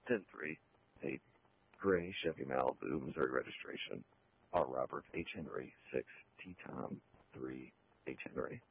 10-3, a gray Chevy Malibu, Missouri registration. R. Robert H. Henry, 6, T. Tom, 3, H. Henry.